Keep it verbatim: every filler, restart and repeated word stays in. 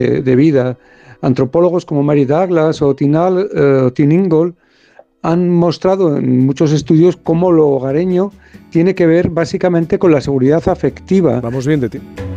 de vida. Antropólogos como Mary Douglas o Tinal, eh, Tin Ingold han mostrado en muchos estudios cómo lo hogareño tiene que ver básicamente con la seguridad afectiva. Vamos bien de tiempo.